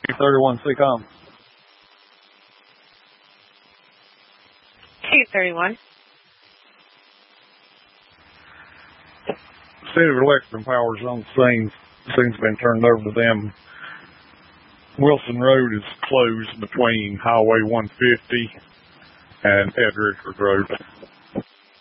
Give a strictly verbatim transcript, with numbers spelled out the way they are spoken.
thirty-one, C COM. two thirty-one. City of Electric Power's on the scene. The scene's been turned over to them. Wilson Road is closed between Highway one fifty and Ed Richards Road.